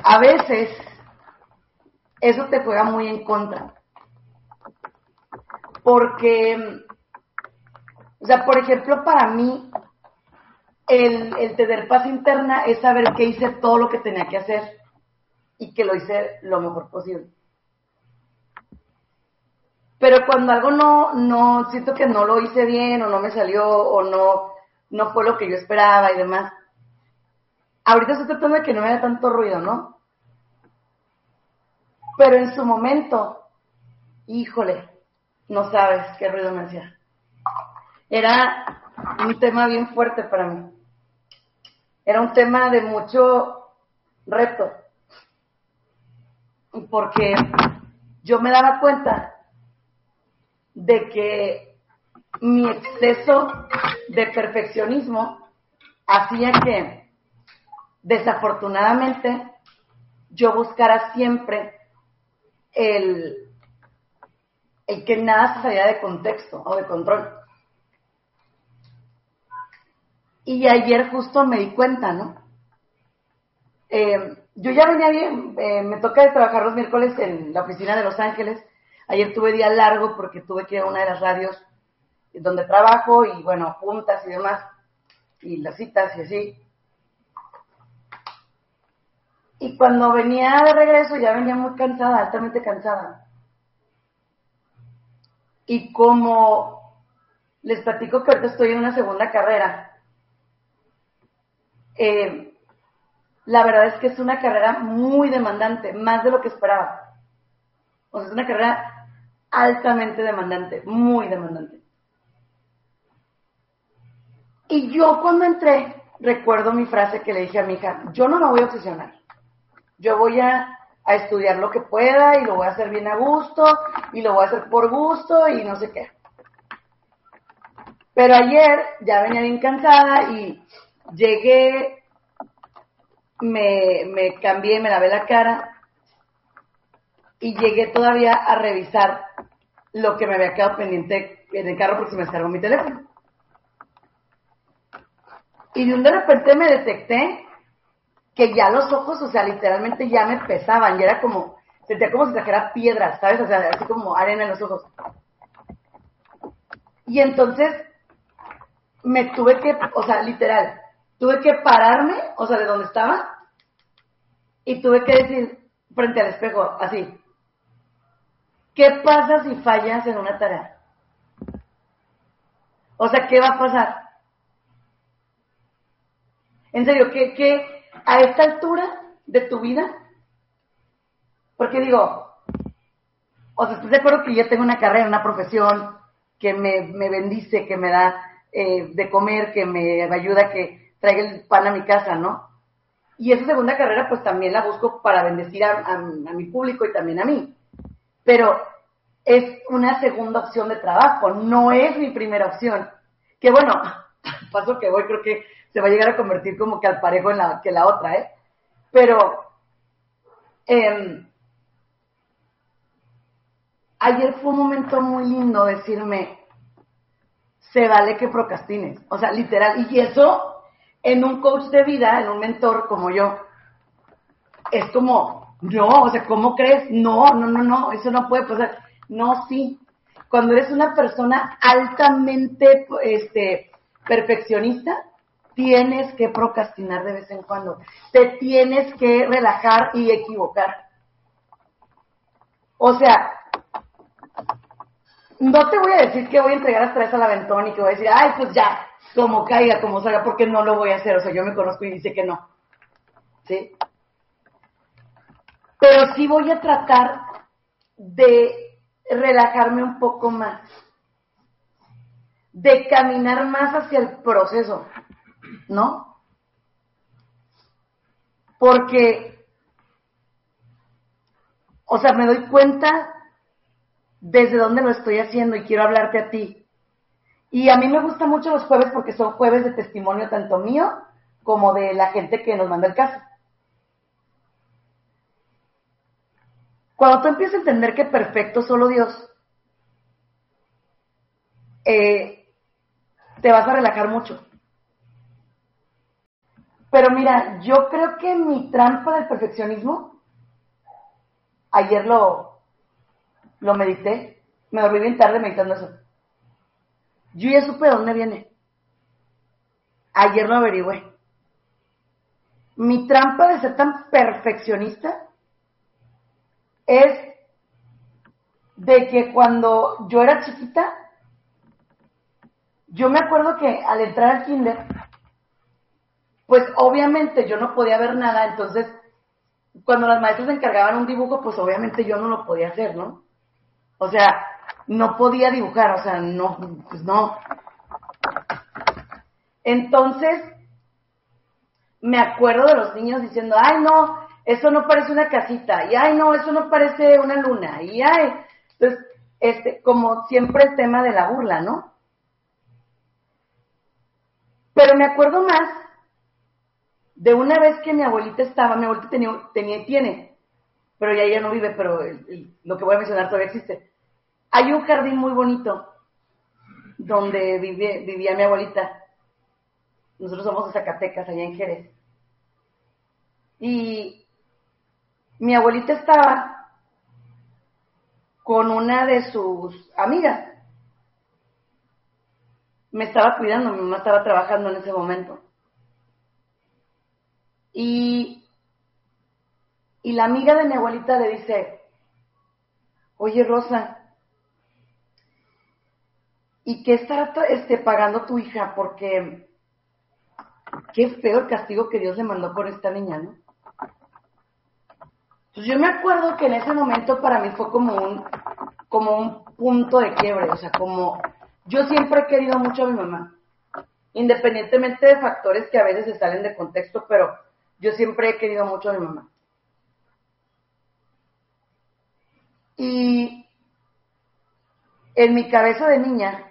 a veces eso te juega muy en contra. Porque, o sea, por ejemplo, para mí, el tener paz interna es saber que hice todo lo que tenía que hacer y que lo hice lo mejor posible. Pero cuando algo no siento que no lo hice bien o no me salió o no fue lo que yo esperaba y demás, ahorita estoy tratando de que no me haga tanto ruido, ¿no? Pero en su momento, híjole, no sabes qué ruido me hacía. Era un tema bien fuerte para mí. Era un tema de mucho reto. Porque yo me daba cuenta de que mi exceso de perfeccionismo hacía que, desafortunadamente, yo buscara siempre el que nada se saliera de contexto o de control. Y ayer justo me di cuenta, ¿no? Yo ya venía bien, me toca trabajar los miércoles en la oficina de Los Ángeles. Ayer tuve día largo porque tuve que ir a una de las radios donde trabajo y bueno, juntas y demás, y las citas y así. Y cuando venía de regreso ya venía muy cansada, altamente cansada. Y como les platico que ahorita estoy en una segunda carrera, la verdad es que es una carrera muy demandante, más de lo que esperaba. O sea, es una carrera altamente demandante, muy demandante. Y yo cuando entré, recuerdo mi frase que le dije a mi hija, yo no me voy a obsesionar. Yo voy a estudiar lo que pueda y lo voy a hacer bien a gusto y lo voy a hacer por gusto y no sé qué. Pero ayer ya venía bien cansada y llegué, me cambié, me lavé la cara y llegué todavía a revisar lo que me había quedado pendiente en el carro porque se me descargó mi teléfono. Y de repente me detecté que ya los ojos, o sea, literalmente ya me pesaban, y era como, sentía como si trajera piedras, ¿sabes? O sea, así como arena en los ojos. Y entonces me tuve que, o sea, literal, tuve que pararme, o sea, de donde estaba, y tuve que decir, frente al espejo, así, ¿qué pasa si fallas en una tarea? O sea, ¿qué va a pasar? En serio, ¿qué a esta altura de tu vida? Porque digo, o sea, ¿estás de acuerdo que yo tengo una carrera, una profesión que me bendice, que me da de comer, que me ayuda a que traiga el pan a mi casa, ¿no? Y esa segunda carrera pues también la busco para bendecir a mi público y también a mí. Pero es una segunda opción de trabajo, no es mi primera opción. Que bueno, paso que voy, creo que se va a llegar a convertir como que al parejo en la otra, ¿eh? Pero ayer fue un momento muy lindo decirme, se vale que procrastines. O sea, literal. Y eso, en un coach de vida, en un mentor como yo, es como, no, o sea, ¿cómo crees? No, eso no puede pasar. No, sí. Cuando eres una persona altamente perfeccionista, tienes que procrastinar de vez en cuando. Te tienes que relajar y equivocar. O sea, no te voy a decir que voy a entregar las tareas al aventón y que voy a decir, ay, pues ya, como caiga, como salga, porque no lo voy a hacer. O sea, yo me conozco y dice que no. ¿Sí? Pero sí voy a tratar de relajarme un poco más, de caminar más hacia el proceso, ¿no? Porque, o sea, me doy cuenta desde dónde lo estoy haciendo y quiero hablarte a ti. Y a mí me gustan mucho los jueves porque son jueves de testimonio tanto mío como de la gente que nos manda el caso. Cuando tú empiezas a entender que perfecto solo Dios, te vas a relajar mucho. Pero mira, yo creo que mi trampa del perfeccionismo, ayer lo medité, me dormí bien tarde meditando eso. Yo ya supe de dónde viene. Ayer lo averigüé. Mi trampa de ser tan perfeccionista es de que cuando yo era chiquita, yo me acuerdo que al entrar al kinder, pues obviamente yo no podía ver nada, entonces cuando las maestras encargaban un dibujo, pues obviamente yo no lo podía hacer, ¿no? O sea, no podía dibujar, o sea, no, pues no. Entonces, me acuerdo de los niños diciendo, ay no, eso no parece una casita, y ay no, eso no parece una luna, y ay, entonces, como siempre el tema de la burla, ¿no? Pero me acuerdo más de una vez que mi abuelita tiene, pero ya ella no vive, pero lo que voy a mencionar todavía existe. Hay un jardín muy bonito donde vivía mi abuelita. Nosotros somos de Zacatecas, allá en Jerez. Y mi abuelita estaba con una de sus amigas. Me estaba cuidando, mi mamá estaba trabajando en ese momento. Y la amiga de mi abuelita le dice, oye Rosa, ¿y qué estará pagando tu hija? Porque qué feo el castigo que Dios le mandó por esta niña, ¿no? Pues yo me acuerdo que en ese momento para mí fue como un punto de quiebre, o sea, como yo siempre he querido mucho a mi mamá, independientemente de factores que a veces se salen de contexto, pero yo siempre he querido mucho a mi mamá. Y en mi cabeza de niña,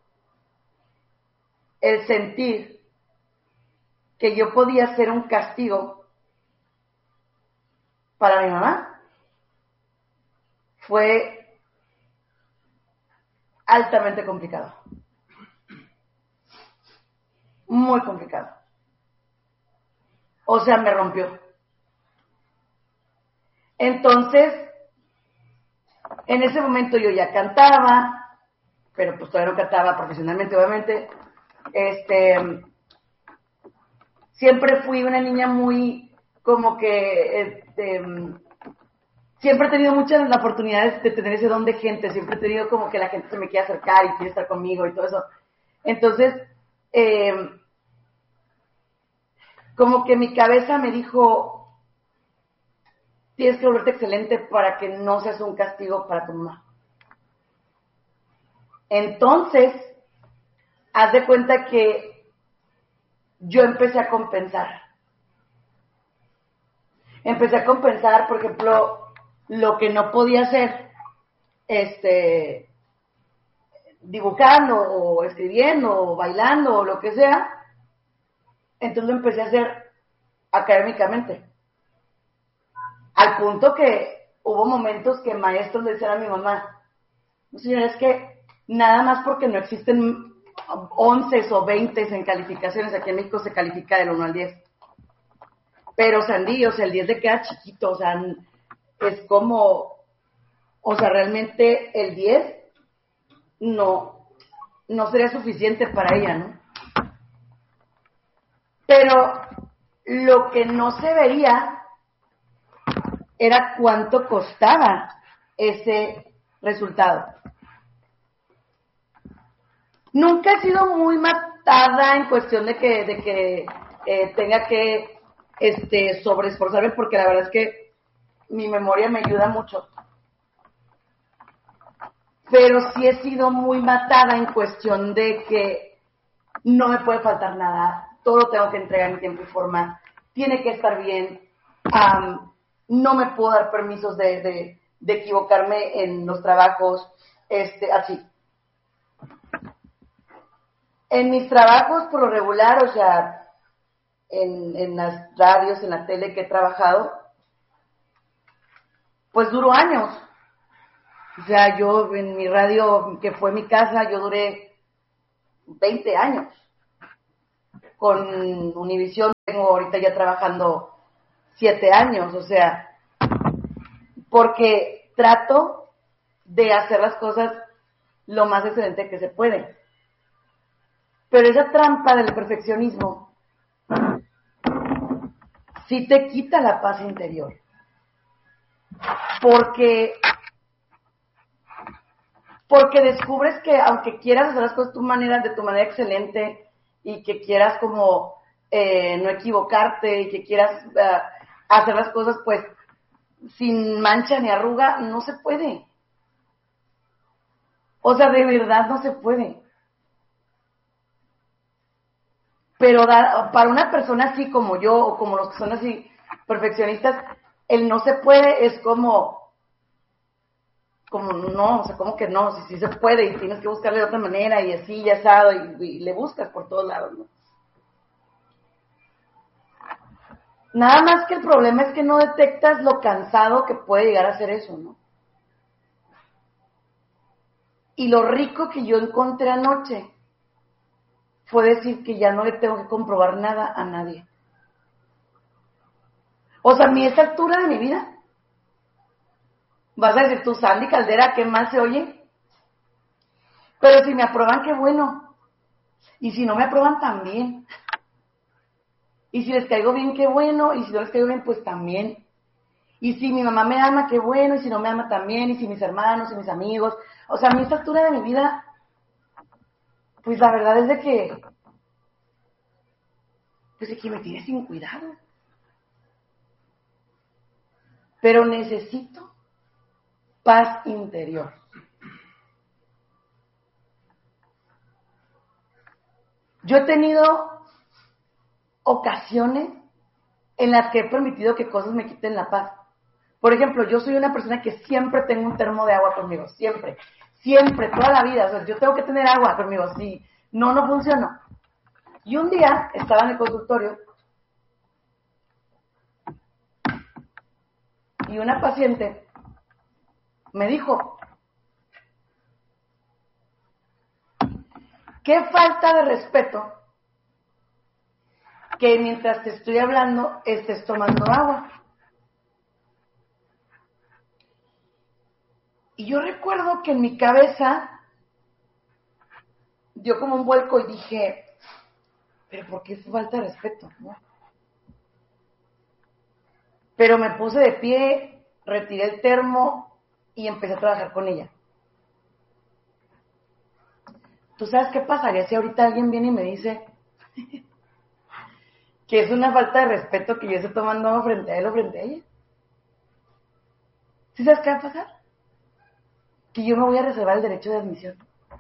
el sentir que yo podía ser un castigo para mi mamá fue altamente complicado. Muy complicado. O sea, me rompió. Entonces, en ese momento yo ya cantaba, pero pues todavía no cantaba profesionalmente, obviamente. Siempre fui una niña muy, como que, siempre he tenido muchas oportunidades de tener ese don de gente, siempre he tenido como que la gente se me quiere acercar y quiere estar conmigo y todo eso. Entonces, como que mi cabeza me dijo, tienes que volverte excelente para que no seas un castigo para tu mamá. Entonces, haz de cuenta que yo empecé a compensar. Empecé a compensar, por ejemplo, lo que no podía hacer, dibujando o escribiendo o bailando o lo que sea. Entonces lo empecé a hacer académicamente. Al punto que hubo momentos que maestros le decían a mi mamá, señora, es que nada más porque no existen 11 o 20 en calificaciones, aquí en México se califica del 1 al 10. Pero Sandy, o sea, el 10 le queda chiquito, o sea, es como, o sea, realmente el 10 no sería suficiente para ella, ¿no? Pero lo que no se vería era cuánto costaba ese resultado. Nunca he sido muy matada en cuestión de que tenga que sobreesforzarme, porque la verdad es que mi memoria me ayuda mucho. Pero sí he sido muy matada en cuestión de que no me puede faltar nada, todo lo tengo que entregar en tiempo y forma, tiene que estar bien, no me puedo dar permisos de equivocarme en los trabajos, así. En mis trabajos, por lo regular, o sea, en las radios, en la tele que he trabajado, pues duró años. O sea, yo en mi radio, que fue mi casa, yo duré 20 años con Univision tengo ahorita ya trabajando 7 años, o sea, porque trato de hacer las cosas lo más excelente que se puede. Pero esa trampa del perfeccionismo sí te quita la paz interior. Porque descubres que aunque quieras hacer las cosas de tu manera excelente y que quieras como no equivocarte y que quieras hacer las cosas pues sin mancha ni arruga, no se puede. O sea, de verdad no se puede. Pero para una persona así como yo o como los que son así perfeccionistas, el no se puede es como no, o sea, como que no, si sí se puede y tienes que buscarle de otra manera y así, y asado, y le buscas por todos lados, ¿no? Nada más que el problema es que no detectas lo cansado que puede llegar a ser eso, ¿no? Y lo rico que yo encontré anoche fue decir que ya no le tengo que comprobar nada a nadie. O sea, a mí, a esta altura de mi vida, vas a decir tú, Sandy Caldera, ¿qué más se oye? Pero si me aprueban, qué bueno. Y si no me aprueban, también. Y si les caigo bien, qué bueno. Y si no les caigo bien, pues también. Y si mi mamá me ama, qué bueno. Y si no me ama, también. Y si mis hermanos y mis amigos. O sea, a mí, a esta altura de mi vida, pues la verdad es de que, pues de que me tiene sin cuidado. Pero necesito paz interior. Yo he tenido ocasiones en las que he permitido que cosas me quiten la paz. Por ejemplo, yo soy una persona que siempre tengo un termo de agua conmigo, siempre, toda la vida. O sea, yo tengo que tener agua conmigo, si no, no funciona. Y un día estaba en el consultorio y una paciente me dijo, qué falta de respeto que mientras te estoy hablando estés tomando agua. Y yo recuerdo que en mi cabeza dio como un vuelco y dije, pero ¿por qué es falta de respeto? ¿No? Pero me puse de pie, retiré el termo y empecé a trabajar con ella. ¿Tú sabes qué pasaría si ahorita alguien viene y me dice que es una falta de respeto que yo esté tomando agua frente a él o frente a ella? ¿Sí sabes qué va a pasar? Que yo me voy a reservar el derecho de admisión.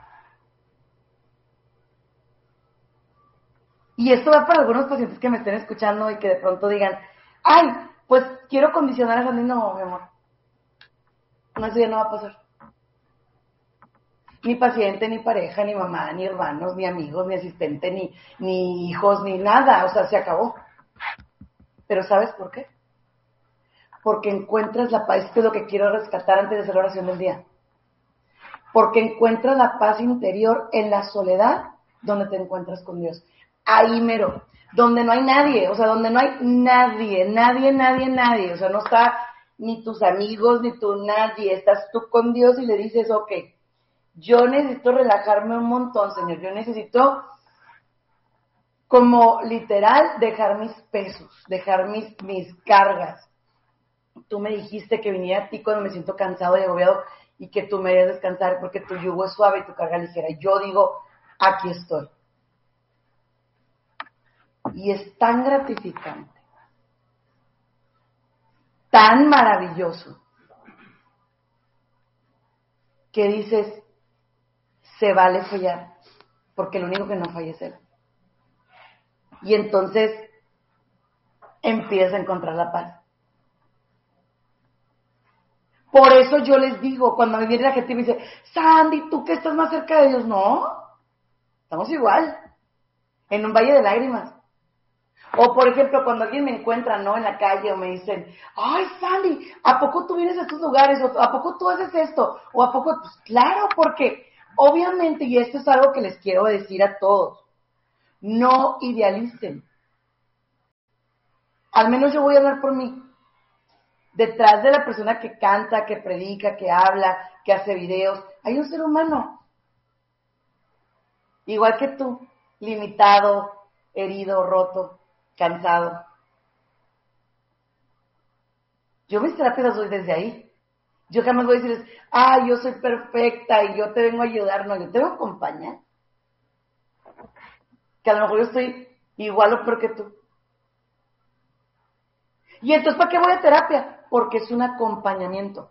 Y esto va para algunos pacientes que me estén escuchando y que de pronto digan, ay, pues quiero condicionar a Sandy. No, mi amor. No, eso ya no va a pasar. Ni paciente, ni pareja, ni mamá, ni hermanos, ni amigos, ni asistente, ni hijos, ni nada. O sea, se acabó. Pero ¿sabes por qué? Porque encuentras la paz. Esto es lo que quiero rescatar antes de hacer la oración del día. Porque encuentras la paz interior en la soledad donde te encuentras con Dios. Ahí mero, donde no hay nadie, o sea, donde no hay nadie, o sea, no está ni tus amigos, ni tú, nadie, estás tú con Dios y le dices, ok, yo necesito relajarme un montón, Señor, yo necesito como literal dejar mis pesos, dejar mis cargas. Tú me dijiste que viniera a ti cuando me siento cansado y agobiado y que tú me harías descansar porque tu yugo es suave y tu carga ligera. Y yo digo, aquí estoy. Y es tan gratificante, tan maravilloso, que dices, se vale fallar, porque lo único que no falla es Él. Y entonces empiezas a encontrar la paz. Por eso yo les digo, cuando me viene la gente y me dice, Sandy, ¿tú que estás más cerca de Dios? No, estamos igual, en un valle de lágrimas. O, por ejemplo, cuando alguien me encuentra, ¿no?, en la calle o me dicen, ay, Sandy, ¿a poco tú vienes a estos lugares? ¿O a poco tú haces esto? ¿O a poco? Pues claro, porque obviamente, y esto es algo que les quiero decir a todos, No idealicen. Al menos yo voy a hablar por mí. Detrás de la persona que canta, que predica, que habla, que hace videos, hay un ser humano. Igual que tú, limitado, herido, roto, cansado. Yo mis terapias las doy desde ahí. Yo jamás voy a decirles, yo soy perfecta y yo te vengo a ayudar. No, yo te voy a acompañar. Que a lo mejor yo estoy igual o peor que tú. Y entonces, ¿para qué voy a terapia? Porque es un acompañamiento.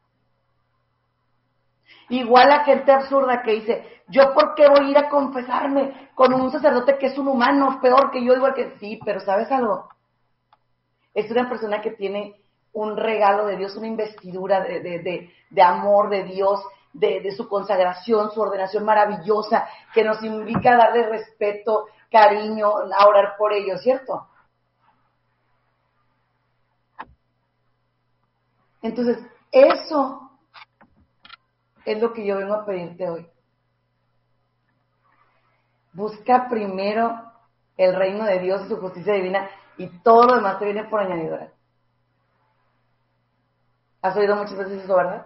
Igual la gente absurda que dice, ¿yo por qué voy a ir a confesarme con un sacerdote que es un humano, peor que yo, igual que... Sí, pero ¿sabes algo? Es una persona que tiene un regalo de Dios, una investidura de amor de Dios, de su consagración, su ordenación maravillosa, que nos invita a darle respeto, cariño, a orar por ellos, ¿cierto? Entonces, eso es lo que yo vengo a pedirte hoy. Busca primero el reino de Dios y su justicia divina y todo lo demás te viene por añadidura. ¿Has oído muchas veces eso, verdad?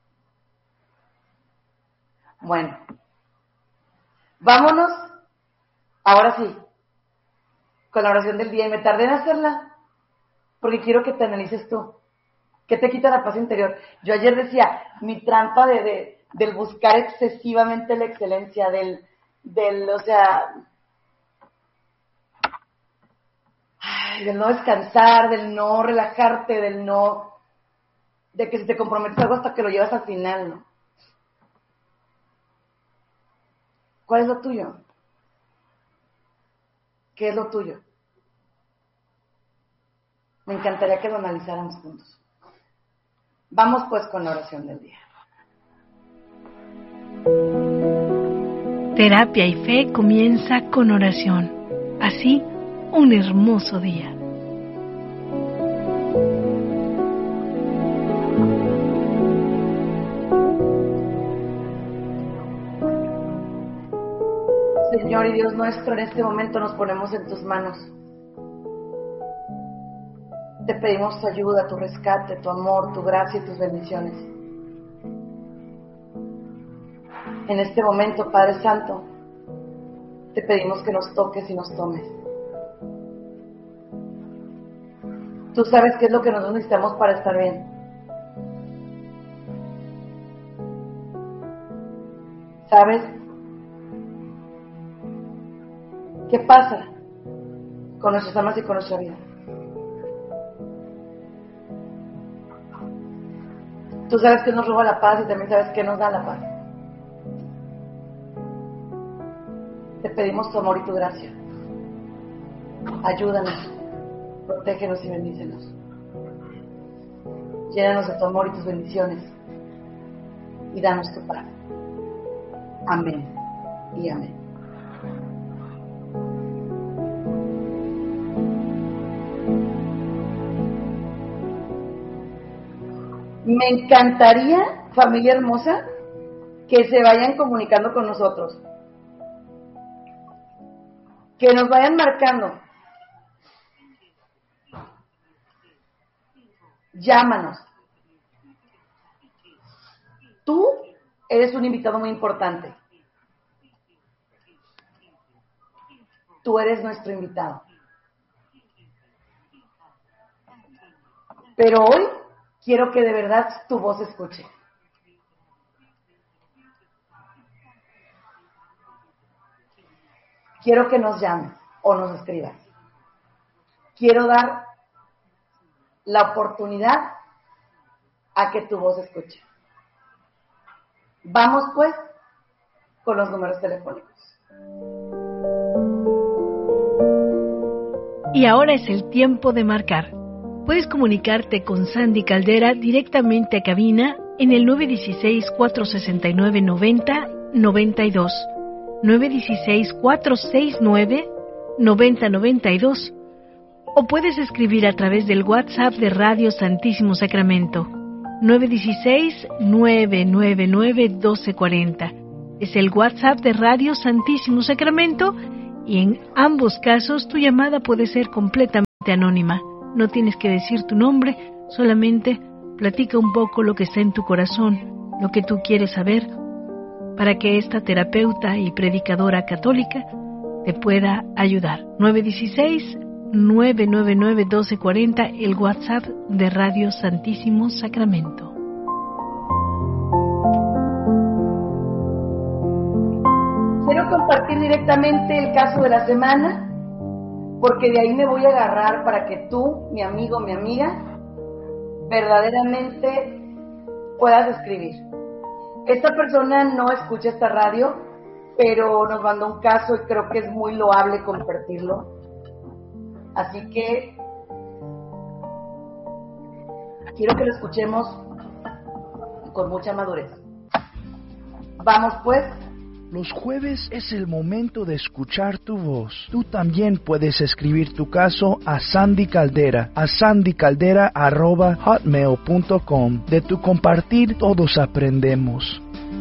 Bueno, vámonos, ahora sí, con la oración del día. Y me tardé en hacerla porque quiero que te analices tú. ¿Qué te quita la paz interior? Yo ayer decía, mi trampa del buscar excesivamente la excelencia, del no descansar, del no relajarte, de que si te comprometes algo hasta que lo llevas al final, ¿no? ¿Cuál es lo tuyo? ¿Qué es lo tuyo? Me encantaría que lo analizáramos juntos. Vamos pues con la oración del día. Terapia y Fe comienza con oración. Así, un hermoso día. Señor y Dios nuestro, en este momento nos ponemos en tus manos. Te pedimos tu ayuda, tu rescate, tu amor, tu gracia y tus bendiciones. En este momento, Padre Santo, te pedimos que nos toques y nos tomes. Tú sabes qué es lo que nosotros necesitamos para estar bien. ¿Sabes qué pasa con nuestras almas y con nuestra vida? Tú sabes que nos roba la paz y también sabes que nos da la paz. Te pedimos tu amor y tu gracia. Ayúdanos, protégenos y bendícenos. Llénanos de tu amor y tus bendiciones y danos tu paz. Amén y amén. Me encantaría, familia hermosa, que se vayan comunicando con nosotros. Que nos vayan marcando. Llámanos. Tú eres un invitado muy importante. Tú eres nuestro invitado. Pero hoy quiero que de verdad tu voz escuche. Quiero que nos llames o nos escribas. Quiero dar la oportunidad a que tu voz escuche. Vamos pues con los números telefónicos. Y ahora es el tiempo de marcar. Puedes comunicarte con Sandy Caldera directamente a cabina en el 916-469-9092, 916-469-9092, o puedes escribir a través del WhatsApp de Radio Santísimo Sacramento, 916-999-1240. Es el WhatsApp de Radio Santísimo Sacramento y en ambos casos tu llamada puede ser completamente anónima. No tienes que decir tu nombre, solamente platica un poco lo que está en tu corazón, lo que tú quieres saber, para que esta terapeuta y predicadora católica te pueda ayudar. 916-999-1240, el WhatsApp de Radio Santísimo Sacramento. Quiero compartir directamente el caso de la semana, porque de ahí me voy a agarrar para que tú, mi amigo, mi amiga, verdaderamente puedas escribir. Esta persona no escucha esta radio, pero nos mandó un caso y creo que es muy loable compartirlo. Así que quiero que lo escuchemos con mucha madurez. Vamos pues. Los jueves es el momento de escuchar tu voz. Tú también puedes escribir tu caso a Sandy Caldera, a sandycaldera@hotmail.com. De tu compartir todos aprendemos.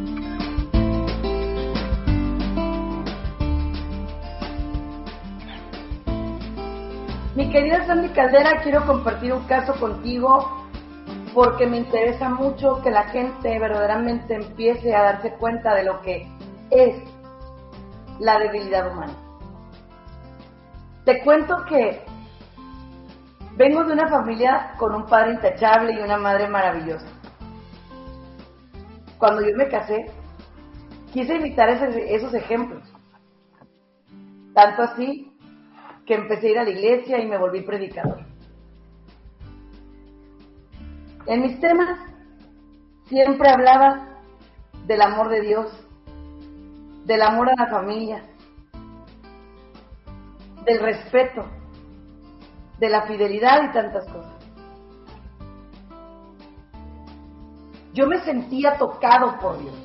Mi querida Sandy Caldera, quiero compartir un caso contigo porque me interesa mucho que la gente verdaderamente empiece a darse cuenta de lo que es la debilidad humana. Te cuento que vengo de una familia con un padre intachable y una madre maravillosa. Cuando yo me casé, quise imitar esos ejemplos. Tanto así que empecé a ir a la iglesia y me volví predicador. En mis temas siempre hablaba del amor de Dios, del amor a la familia, del respeto, de la fidelidad y tantas cosas. Yo me sentía tocado por Dios.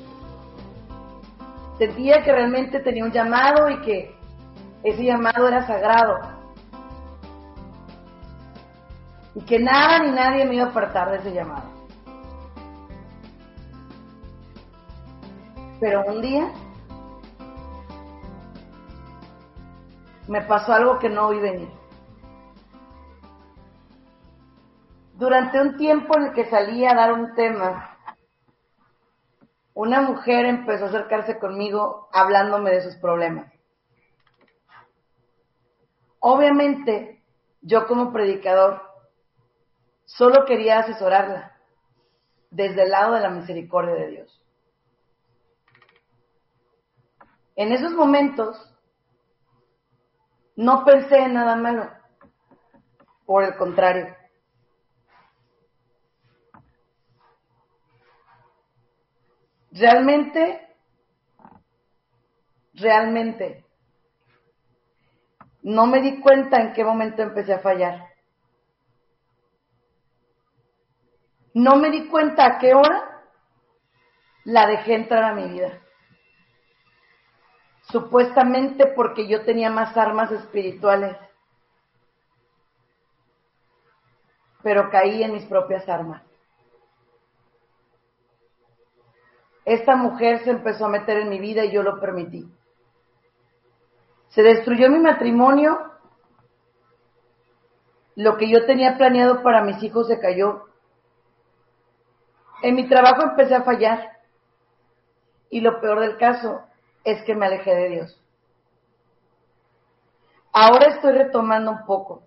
Sentía que realmente tenía un llamado y que ese llamado era sagrado. Y que nada ni nadie me iba a apartar de ese llamado. Pero un día me pasó algo que no vi venir. Durante un tiempo en el que salí a dar un tema, una mujer empezó a acercarse conmigo hablándome de sus problemas. Obviamente, yo como predicador solo quería asesorarla desde el lado de la misericordia de Dios. En esos momentos no pensé en nada malo, por el contrario. Realmente, no me di cuenta en qué momento empecé a fallar. No me di cuenta a qué hora la dejé entrar a mi vida. Supuestamente porque yo tenía más armas espirituales, pero caí en mis propias armas. Esta mujer se empezó a meter en mi vida y yo lo permití. Se destruyó mi matrimonio, lo que yo tenía planeado para mis hijos se cayó. En mi trabajo empecé a fallar y lo peor del caso es que me alejé de Dios. Ahora estoy retomando un poco.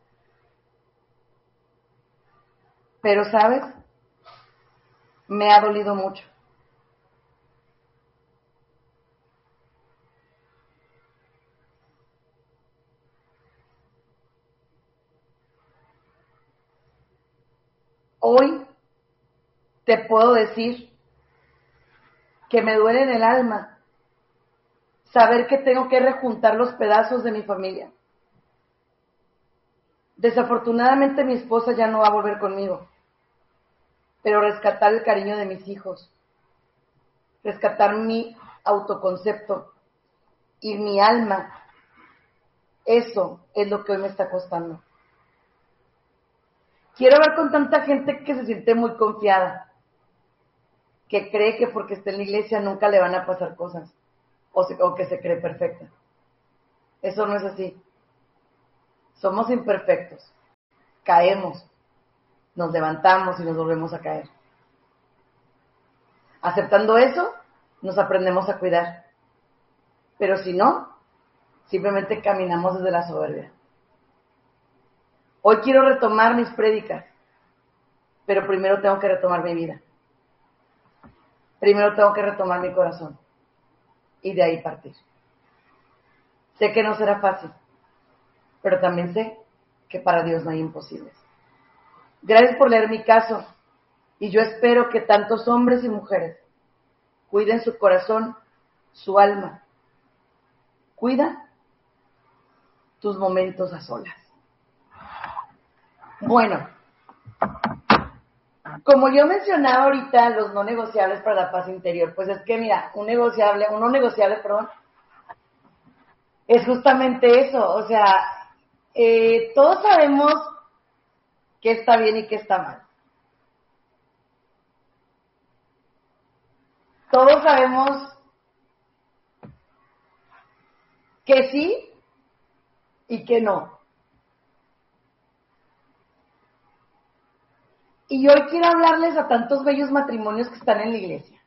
Pero, ¿sabes? Me ha dolido mucho. Hoy te puedo decir que me duele en el alma saber que tengo que rejuntar los pedazos de mi familia. Desafortunadamente mi esposa ya no va a volver conmigo, pero rescatar el cariño de mis hijos, rescatar mi autoconcepto y mi alma, eso es lo que hoy me está costando. Quiero hablar con tanta gente que se siente muy confiada, que cree que porque está en la iglesia nunca le van a pasar cosas, o que se cree perfecta. Eso no es así. Somos imperfectos. Caemos, nos levantamos y nos volvemos a caer. Aceptando eso, nos aprendemos a cuidar. Pero si no, simplemente caminamos desde la soberbia. Hoy quiero retomar mis prédicas, pero primero tengo que retomar mi vida. Primero tengo que retomar mi corazón y de ahí partir. Sé que no será fácil, pero también sé que para Dios no hay imposibles. Gracias por leer mi caso y yo espero que tantos hombres y mujeres cuiden su corazón, su alma. Cuida tus momentos a solas. Bueno, como yo mencionaba ahorita los no negociables para la paz interior, pues es que mira, un no negociable, es justamente eso, o sea, todos sabemos qué está bien y qué está mal. Todos sabemos que sí y que no. Y hoy quiero hablarles a tantos bellos matrimonios que están en la iglesia.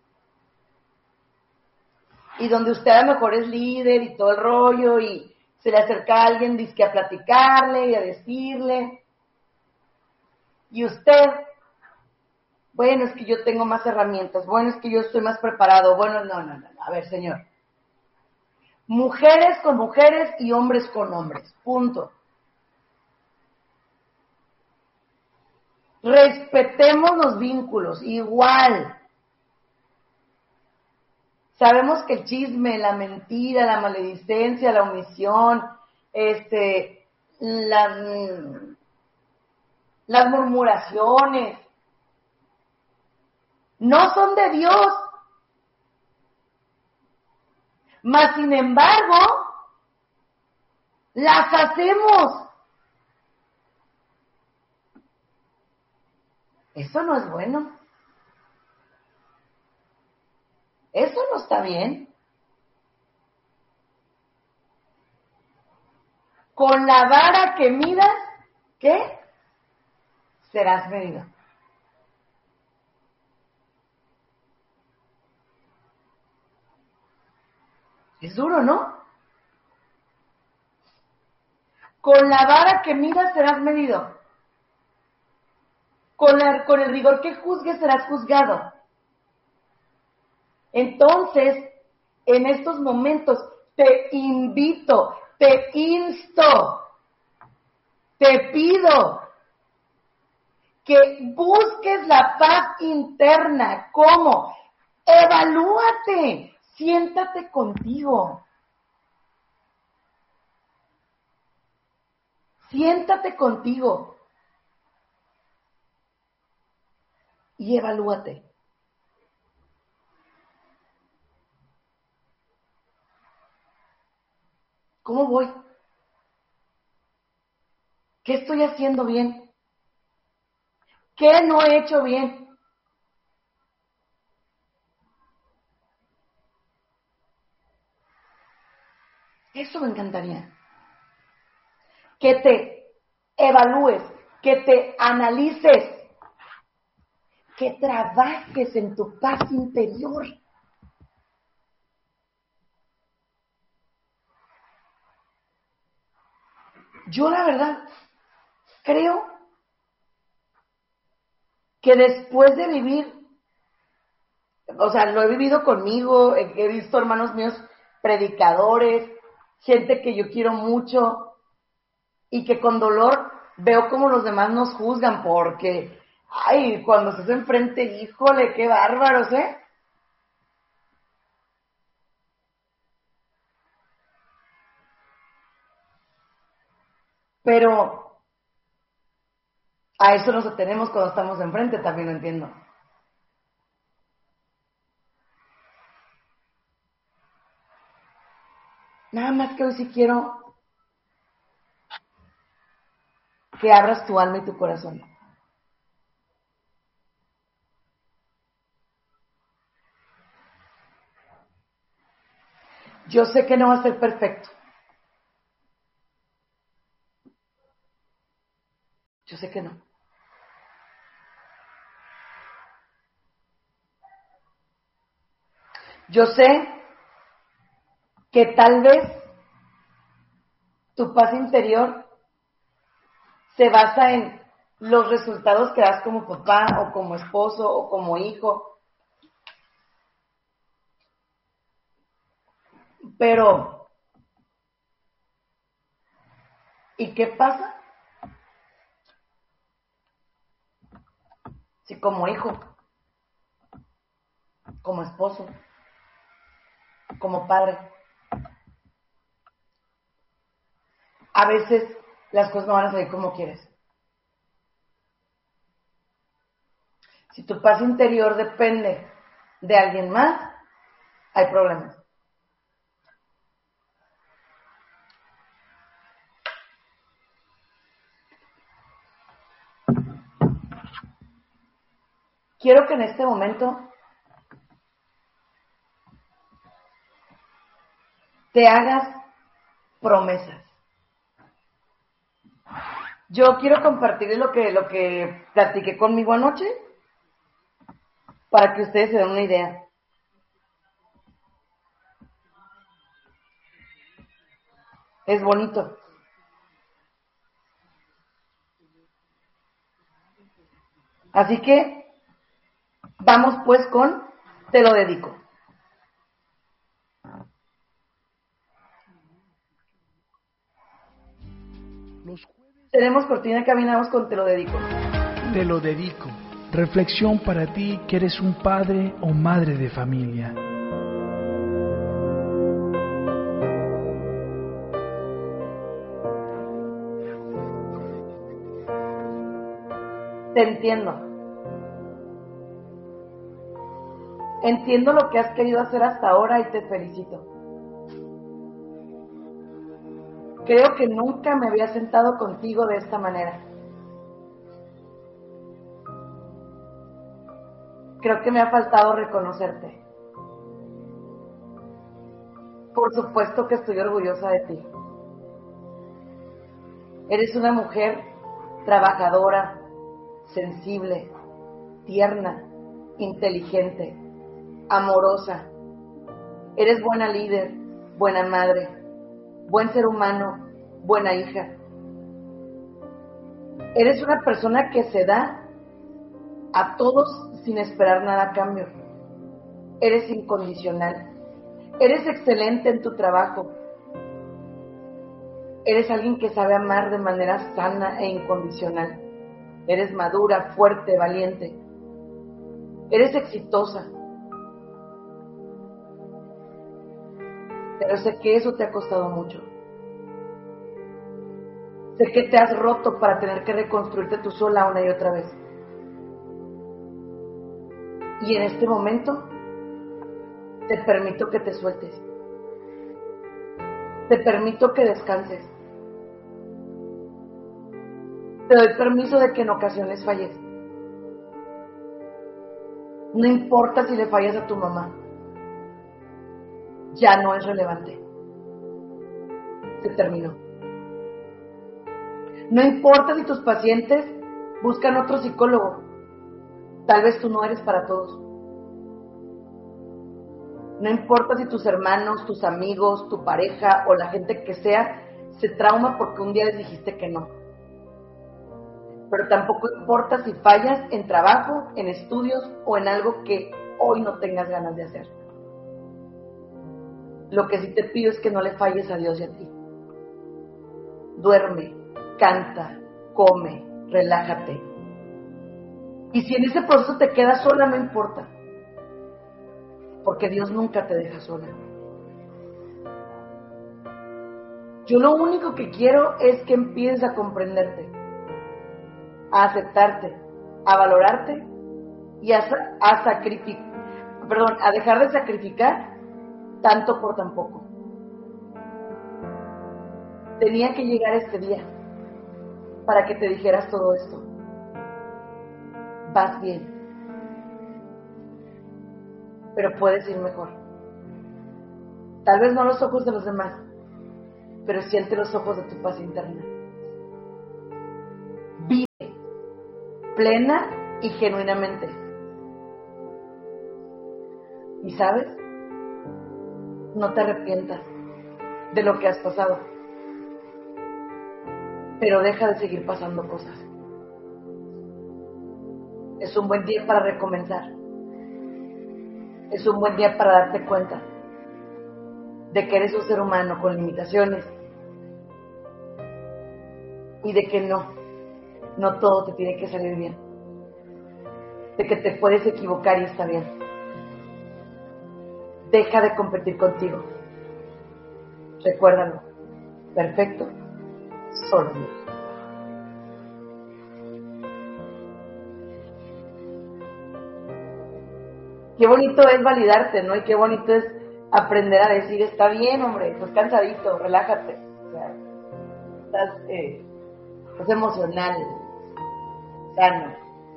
Y donde usted a lo mejor es líder y todo el rollo y se le acerca a alguien dizque a platicarle y a decirle. Y usted, bueno, es que yo tengo más herramientas, bueno, es que yo estoy más preparado, bueno, no. A ver, señor. Mujeres con mujeres y hombres con hombres, punto. Respetemos los vínculos, igual. Sabemos que el chisme, la mentira, la maledicencia, la omisión, las murmuraciones, no son de Dios. Mas, sin embargo, las hacemos. Eso no es bueno. Eso no está bien. Con la vara que midas, ¿qué? Serás medido. Es duro, ¿no? Con la vara que midas serás medido. Con el rigor que juzgues serás juzgado. Entonces, en estos momentos, te invito, te insto, te pido que busques la paz interna. ¿Cómo? Evalúate, siéntate contigo. Siéntate contigo y evalúate. ¿Cómo voy? ¿Qué estoy haciendo bien? ¿Qué no he hecho bien? Eso me encantaría. Que te evalúes, que te analices, que trabajes en tu paz interior. Yo la verdad creo que después de vivir, o sea, lo he vivido conmigo, he visto hermanos míos predicadores, gente que yo quiero mucho y que con dolor veo como los demás nos juzgan porque, ay, cuando se hace enfrente, híjole, qué bárbaros, ¿eh? Pero a eso nos atenemos cuando estamos enfrente, también lo entiendo. Nada más que hoy sí quiero que abras tu alma y tu corazón. Yo sé que no va a ser perfecto. Yo sé que no. Yo sé que tal vez tu paz interior se basa en los resultados que das como papá o como esposo o como hijo. Pero, ¿y qué pasa si como hijo, como esposo, como padre, a veces las cosas no van a salir como quieres? Si tu paz interior depende de alguien más, hay problemas. Quiero que en este momento te hagas promesas. Yo quiero compartir lo que platiqué conmigo anoche para que ustedes se den una idea. Es bonito. Así que vamos pues con te lo dedico. Tenemos cortina de cabina, vamos con te lo dedico. Te lo dedico. Reflexión para ti que eres un padre o madre de familia. Te entiendo. Entiendo lo que has querido hacer hasta ahora y te felicito. Creo que nunca me había sentado contigo de esta manera. Creo que me ha faltado reconocerte. Por supuesto que estoy orgullosa de ti. Eres una mujer trabajadora, sensible, tierna, inteligente, amorosa. Eres buena líder, buena madre, buen ser humano, buena hija. Eres una persona que se da a todos sin esperar nada a cambio. Eres incondicional. Eres excelente en tu trabajo. Eres alguien que sabe amar de manera sana e incondicional. Eres madura, fuerte, valiente. Eres exitosa. Pero sé que eso te ha costado mucho. Sé que te has roto para tener que reconstruirte tú sola una y otra vez. Y en este momento te permito que te sueltes. Te permito que descanses. Te doy permiso de que en ocasiones falles. No importa si le fallas a tu mamá. Ya no es relevante. Se terminó. No importa si tus pacientes buscan otro psicólogo. Tal vez tú no eres para todos. No importa si tus hermanos, tus amigos, tu pareja o la gente que sea se trauma porque un día les dijiste que no. Pero tampoco importa si fallas en trabajo, en estudios o en algo que hoy no tengas ganas de hacer. Lo que sí te pido es que no le falles a Dios y a ti. Duerme, canta, come, relájate. Y si en ese proceso te quedas sola, no importa. Porque Dios nunca te deja sola. Yo lo único que quiero es que empieces a comprenderte, a aceptarte, a valorarte y a dejar de sacrificar tanto por tan poco. Tenía que llegar este día para que te dijeras todo esto. Vas bien, pero puedes ir mejor. Tal vez no a los ojos de los demás, pero siente los ojos de tu paz interna. Vive plena y genuinamente. Y sabes, no te arrepientas de lo que has pasado, pero deja de seguir pasando cosas. Es un buen día para recomenzar. Es un buen día para darte cuenta de que eres un ser humano con limitaciones y de que no todo te tiene que salir bien, de que te puedes equivocar y está bien. Deja de competir contigo. Recuérdalo, perfecto, solo Dios. Qué bonito es validarte, ¿no? Y qué bonito es aprender a decir, está bien, hombre, pues cansadito, relájate. O sea, estás emocional, sano.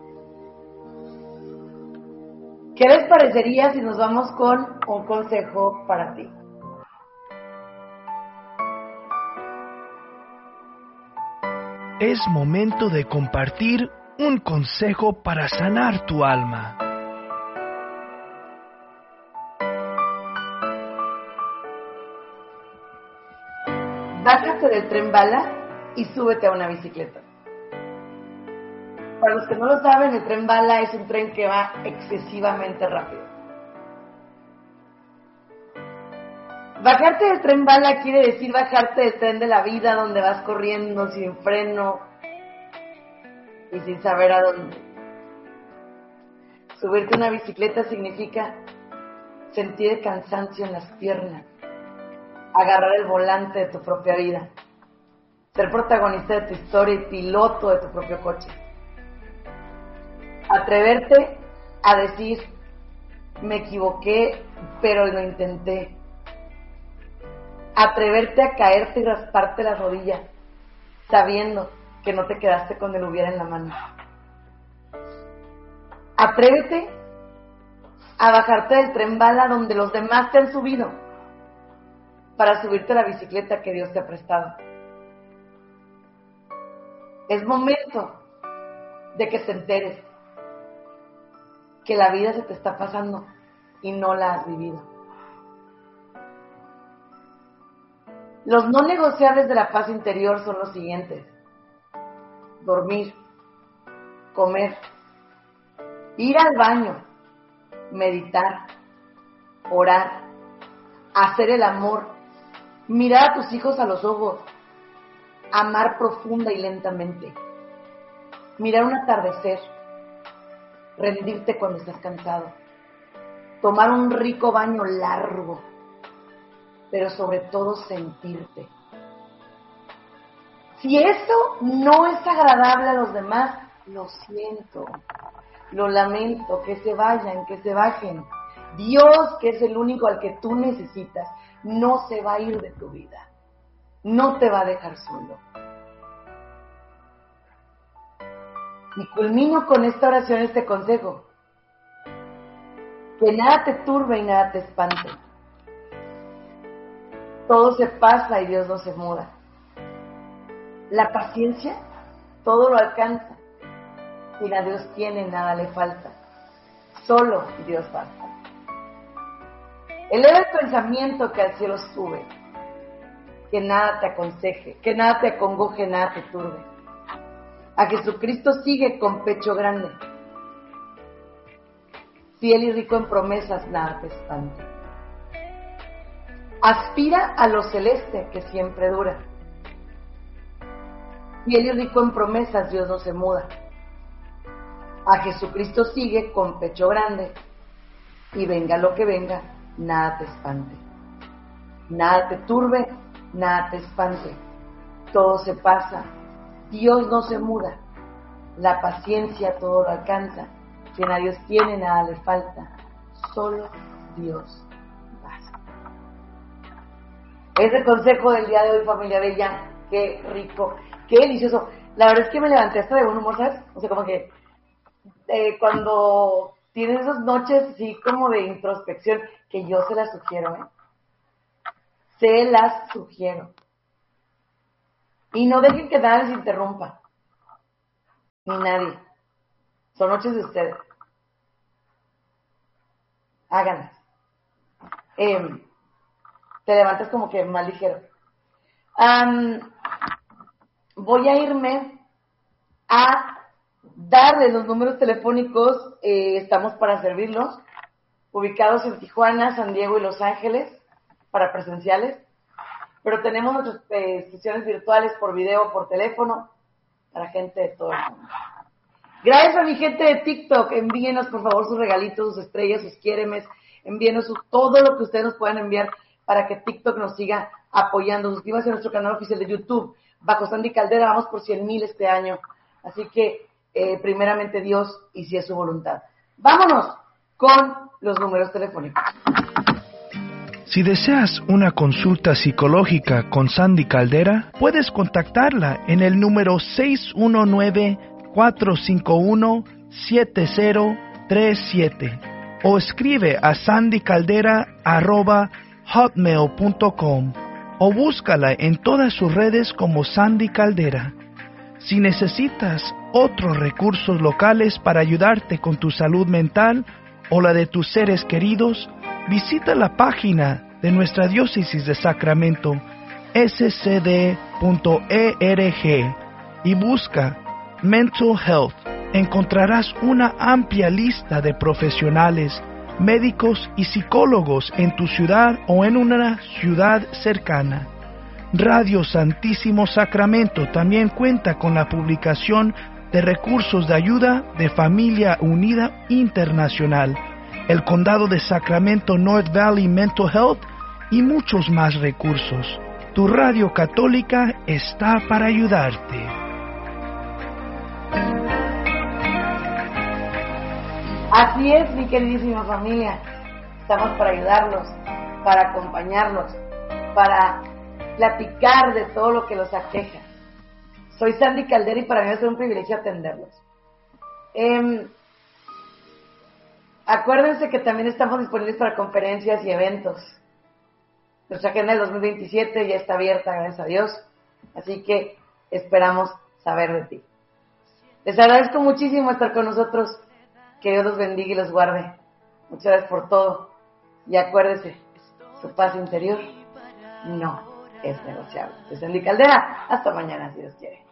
¿Qué les parecería si nos vamos con un consejo para ti? Es momento de compartir un consejo para sanar tu alma. Bájate del tren bala y súbete a una bicicleta. Para los que no lo saben, el tren bala es un tren que va excesivamente rápido. Bajarte del tren bala quiere decir bajarte del tren de la vida donde vas corriendo sin freno y sin saber a dónde. Subirte a una bicicleta significa sentir el cansancio en las piernas, agarrar el volante de tu propia vida, ser protagonista de tu historia y piloto de tu propio coche. Atreverte a decir, me equivoqué, pero lo intenté. Atreverte a caerte y rasparte la rodilla, sabiendo que no te quedaste con el hubiera en la mano. Atrévete a bajarte del tren bala donde los demás te han subido, para subirte a la bicicleta que Dios te ha prestado. Es momento de que te enteres que la vida se te está pasando y no la has vivido. Los no negociables de la paz interior son los siguientes: dormir, comer, ir al baño, meditar, orar, hacer el amor, mirar a tus hijos a los ojos, amar profunda y lentamente, mirar un atardecer, rendirte cuando estás cansado, tomar un rico baño largo, pero sobre todo sentirte. Si eso no es agradable a los demás, lo siento, lo lamento, que se vayan, que se bajen. Dios, que es el único al que tú necesitas, no se va a ir de tu vida, no te va a dejar solo. Y culmino con esta oración, este consejo: que nada te turbe y nada te espante. Todo se pasa y Dios no se muda. La paciencia todo lo alcanza. Quien a Dios tiene, nada le falta. Solo Dios basta. Eleva el pensamiento que al cielo sube. Que nada te aconseje, que nada te acongoje, nada te turbe. A Jesucristo sigue con pecho grande. Fiel y rico en promesas, nada te espanta. Aspira a lo celeste que siempre dura. Fiel y rico en promesas, Dios no se muda. A Jesucristo sigue con pecho grande. Y venga lo que venga, nada te espante. Nada te turbe, nada te espante. Todo se pasa. Dios no se muda. La paciencia todo lo alcanza. Quien a Dios tiene, nada le falta. Solo Dios basta. Ese consejo del día de hoy, familia bella, qué rico, qué delicioso. La verdad es que me levanté hasta de buen humor, ¿sabes? O sea, como que cuando tienes esas noches así como de introspección, que yo se las sugiero, se las sugiero. Y no dejen que nada les interrumpa, ni nadie. Son noches de ustedes. Háganlas. Te levantas como que más ligero. Voy a irme a darles los números telefónicos. Estamos para servirlos. Ubicados en Tijuana, San Diego y Los Ángeles para presenciales. Pero tenemos nuestras sesiones virtuales por video, por teléfono, para gente de todo el mundo. Gracias a mi gente de TikTok. Envíenos, por favor, sus regalitos, sus estrellas, sus quiéremes. Envíenos todo lo que ustedes nos puedan enviar para que TikTok nos siga apoyando. Suscríbanse a nuestro canal oficial de YouTube, bajo Sandy Caldera. Vamos por 100,000 este año. Así que, primeramente Dios, y si es su voluntad. Vámonos con los números telefónicos. Si deseas una consulta psicológica con Sandy Caldera, puedes contactarla en el número 619-451-7037 o escribe a sandycaldera@hotmail.com o búscala en todas sus redes como Sandy Caldera. Si necesitas otros recursos locales para ayudarte con tu salud mental o la de tus seres queridos, visita la página de nuestra diócesis de Sacramento, scd.org, y busca Mental Health. Encontrarás una amplia lista de profesionales, médicos y psicólogos en tu ciudad o en una ciudad cercana. Radio Santísimo Sacramento también cuenta con la publicación de recursos de ayuda de Familia Unida Internacional, el Condado de Sacramento North Valley Mental Health y muchos más recursos. Tu radio católica está para ayudarte. Así es, mi queridísima familia. Estamos para ayudarlos, para acompañarlos, para platicar de todo lo que los aqueja. Soy Sandy Caldera y para mí es un privilegio atenderlos. Acuérdense que también estamos disponibles para conferencias y eventos. Nuestra agenda del 2027 ya está abierta, gracias a Dios. Así que esperamos saber de ti. Les agradezco muchísimo estar con nosotros. Que Dios los bendiga y los guarde. Muchas gracias por todo. Y acuérdese, su paz interior no es negociable. Soy Sandy Caldera. Hasta mañana, si Dios quiere.